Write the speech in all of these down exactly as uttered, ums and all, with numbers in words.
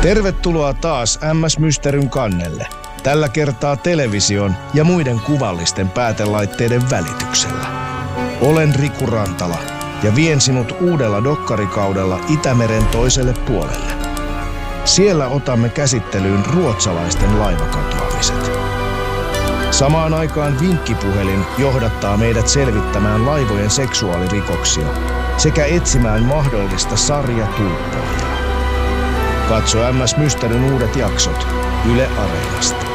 Tervetuloa taas M S Mysteryn kannelle. Tällä kertaa television ja muiden kuvallisten päätelaitteiden välityksellä. Olen Riku Rantala ja vien sinut uudella dokkarikaudella Itämeren toiselle puolelle. Siellä otamme käsittelyyn ruotsalaisten laivakatoamiset. Samaan aikaan vinkkipuhelin johdattaa meidät selvittämään laivojen seksuaalirikoksia sekä etsimään mahdollista sarjatuuppoajaa. Katso M S Mysteryn uudet jaksot Yle Areenasta.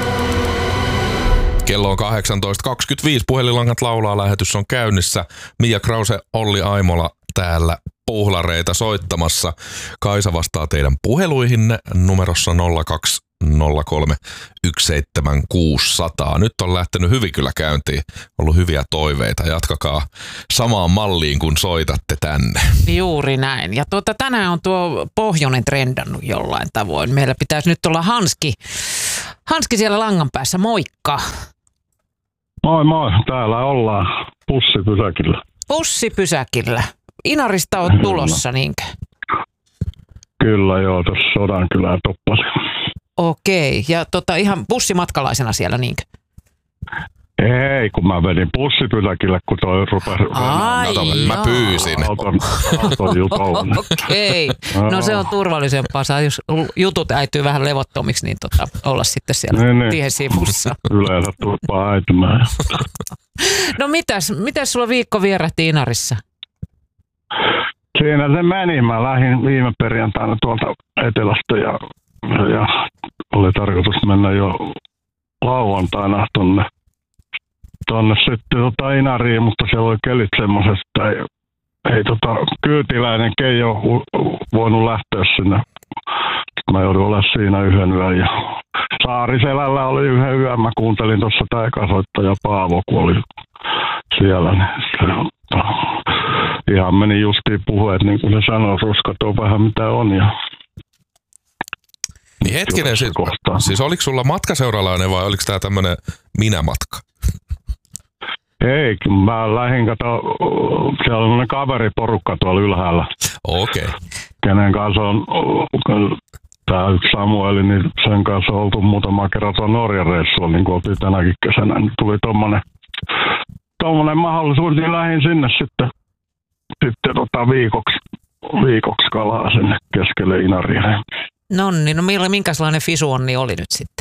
Kello on kahdeksantoista kaksikymmentäviisi. Puhelinlangat laulaa, lähetys on käynnissä. Mia Krause, Olli Aimola täällä puhlareita soittamassa. Kaisa vastaa teidän puheluihinne numerossa nolla kaksi nolla kolme yksi seitsemän kuusi nolla nolla. Nyt on lähtenyt hyvin kyllä käyntiin. Ollut hyviä toiveita. Jatkakaa samaan malliin, kun soitatte tänne. Juuri näin. Ja tuota, tänään on tuo pohjoinen trendannut jollain tavoin. Meillä pitäisi nyt olla Hanski. Hanski siellä langan päässä. Moikka. Moi moi. Täällä ollaan Pussipysäkillä. Pussipysäkillä. Inarista on tulossa, niinkö? Kyllä joo, tuossa Sodankylän toppasi. Okei, ja tota, ihan bussimatkalaisena siellä niinkö? Ei, kun mä vedin Pussipysäkille, kun toi rupesi... Ai no, mä pyysin. Auton, auton jutoon. Okei, no se on turvallisempaa. Saa, jos jutut äityy vähän levottomiksi, niin tota, olla sitten siellä niin, niin. tien sivussa. Yleensä turpaa äitymään. No mitäs, mitäs sulla viikko vierähti Inarissa? Siinä se meni. Mä lähdin viime perjantaina tuolta etelästä ja, ja oli tarkoitus mennä jo lauantaina tonne, tonne sitten tota Inariin, mutta siellä oli kelit semmoiset, että ei, ei tota, kyytiläinen ei ole voinut lähteä sinne. Mä joudun olemaan siinä yhden yön ja Saariselällä oli yhden yön. Mä kuuntelin tuossa taikasoittaja Paavo, kun oli siellä. Niin se, ihan meni justiin puheet, niin kuin se sanoi, ruskatoo vähän mitä on. Ja niin hetkinen, siis, siis oliko sulla matkaseuralainen vai oliko tää tämmönen minämatka? Ei, mä lähdin, kato, siellä on sellainen kaveriporukka tuolla ylhäällä. Okei. Okay. Kenen kanssa on, tää yksi Samueli, niin sen kanssa on oltu muutama kerran tuolla Norjan reissulla, niin kuin oltiin tänäkin kesänä. Niin tuli tommonen, tommonen mahdollisuus, niin lähdin sinne sitten, sitten tota viikoksi, viikoksi kalaa sinne keskelle Inaria. No niin, no minkälainen fisuonni oli nyt sitten?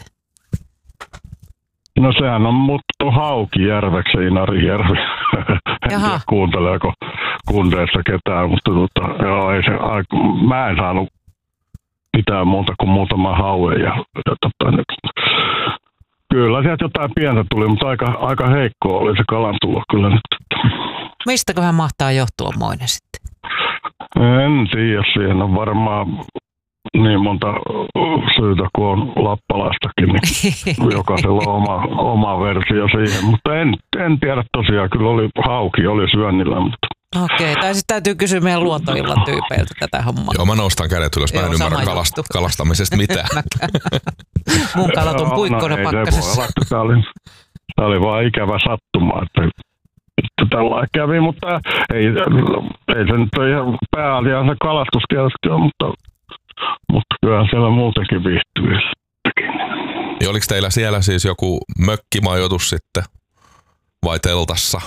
No sehän on muuttu Haukijärveksi Inarijärvi. En tiedä kuunteleeko kundeissa ketään, mutta tota, joo, ei se, mä en saanut pitää muuta kuin muutama hauen. Ja, ja tota, nyt, kyllä sieltä jotain pientä tuli, mutta aika, aika heikkoa oli se kalan tulo kyllä nyt. Mistäköhän mahtaa johtua moinen sitten? En tiedä, siihen on varmaan niin monta syytä kuin on lappalaistakin, niin jokaisella on oma, oma versio siihen, mutta en, en tiedä tosiaan, kyllä oli hauki, oli syönnillä, mutta... Okei, tai sitten täytyy kysyä meidän luontoillan tyypeiltä tätä hommaa. Joo, mä nostan kädet ylös, mä en ymmärrä kalast, kalastamisesta mitään. Mun kalat on puikkoina no, pakkasessa. Tämä oli, tämä oli vaan ikävä sattuma, että tällä kävi, mutta ei, ei se nyt ole ihan pääasiassa kalastuskielessä, mutta... Mutta kyllä siellä muutenkin viihtyy. Ja oliko teillä siellä siis joku mökkimajoitus sitten vai teltassa?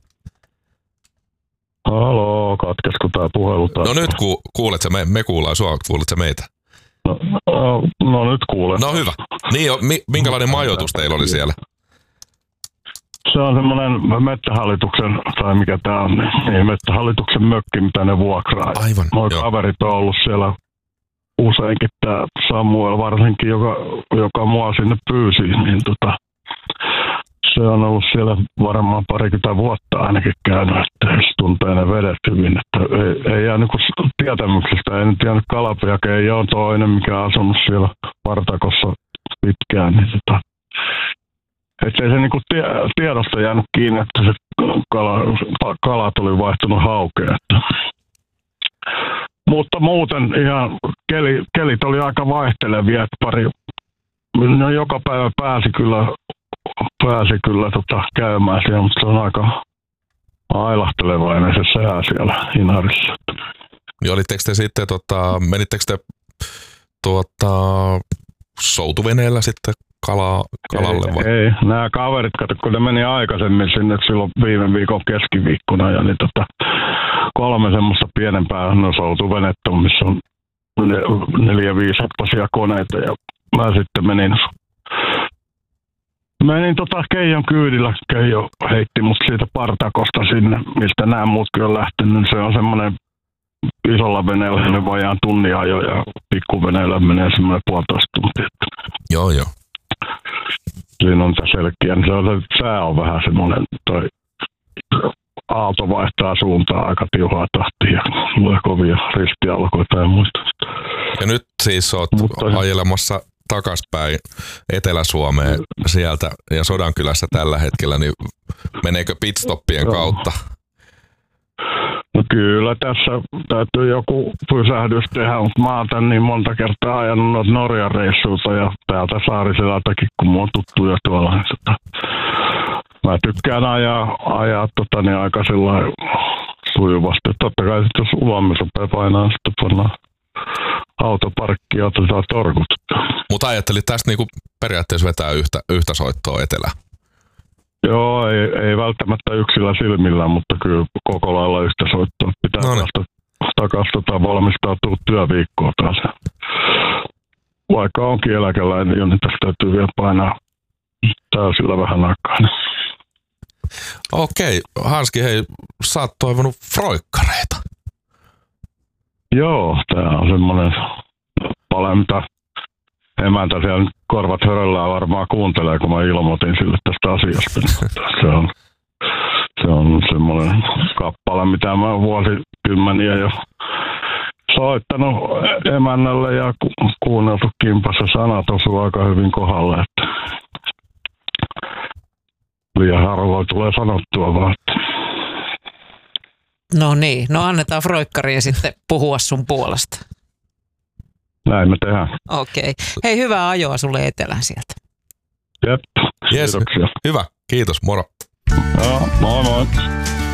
Haloo, katkesko tää puhelu? No nyt ku, kuulet sä, me, me kuullaan sua, kuulet sä meitä? No, no, no nyt kuulen. No hyvä. Niin, mi, minkälainen majoitus teillä oli siellä? Se on semmoinen Metsähallituksen, tai mikä tää on, niin Metsähallituksen mökki, mitä ne vuokraa. Aivan, Moi kaverit on ollut siellä useinkin, tämä Samuel varsinkin, joka, joka mua sinne pyysi, niin tota, se on ollut siellä varmaan parikymmentä vuotta ainakin käynyt, että se tuntee ne vedet hyvin, että ei, ei jää niinku tietämyksestä, ei nyt jäänyt Kalapiake, ei ole toinen, mikä on asunut siellä Partakossa pitkään, niin tota, ettei se niinku tie, tiedosta jäänyt kiinni, että se kala, kalat oli vaihtunut haukeen, että mutta muuten ihan keli, kelit oli aika vaihtelevia, että pari, no joka päivä pääsi kyllä, pääsi kyllä tota käymään siellä, mutta se on aika ailahtelevainen se sää siellä Inarissa. Ja olitteko te sitten, tota, menittekö te tuota, soutuveneellä sitten kalaa, kalalle vai? Ei, ei, nämä kaverit, kato, kun ne meni aikaisemmin sinne silloin viime viikon keskiviikkona ja niin tota, kolme semmoista pienempää no, soutuvenettä, missä on neljä viisippaisia koneita ja mä sitten menin Menin tota Keijon kyydillä. Keijo heitti mut siitä Partakosta sinne, mistä nämä muutkin on lähtenyt. Se on semmoinen isolla veneellä ne vajaan tunnin ajo ja pikkuveneellä menee semmoinen puolitoista tuntia. Joo, joo. Siinä on tämä selkeä. Se on, se sää on vähän semmoinen, toi aalto vaihtaa suuntaa aika tiuhaa tahtia ja tulee kovia ristialkoita ja muista. Ja nyt siis oot Mutta ajelemassa takaspäin Etelä-Suomeen sieltä ja Sodankylässä tällä hetkellä, niin meneekö pitstoppien Joo. kautta? No kyllä tässä täytyy joku pysähdys tehdä, mutta mä oon tän niin monta kertaa ajanut noita Norjan reissuilta ja täältä Saariselältäkin, kun mulla on tuttuja tuolla. Niin sitä. Mä tykkään ajaa, ajaa tota, niin aika sellainen sujuvasti. Totta kai sitten jos ulomme rupeaa painaa, sitten pannaan autoparkkia ja otetaan torkut. Mutta ajattelit tästä niinku periaatteessa vetää yhtä, yhtä soittoa etelään. Joo, ei, ei välttämättä yksillä silmillä, mutta kyllä koko lailla yhtä soittoa. Pitää No niin. tästä takaisin tota, valmistautua työviikkoa taas. Vaikka onkin eläkeläinen, niin tästä täytyy vielä painaa täysillä vähän aikaa. Okei, Hanski, hei, sä oot toivonut froikkareita. Joo, tää on semmoinen palenta emäntä siellä korvat höröllään varmaan kuuntelee, kun mä ilmoitin sille tästä asiasta. Se on, se on semmoinen kappale, mitä mä oon vuosikymmeniä jo soittanut emännälle ja ku- kuunneltu kimpassa. Sanat osuu aika hyvin kohdalle, että liian harvoin tulee sanottua vaan. No niin, no annetaan froikkarien sitten puhua sun puolesta. Näin me tehdään. Okei. Hei, hyvää ajoa sulle etelään sieltä. Jep, Yes. kiitoksia. Hyvä, kiitos, moro. Joo, moi moi.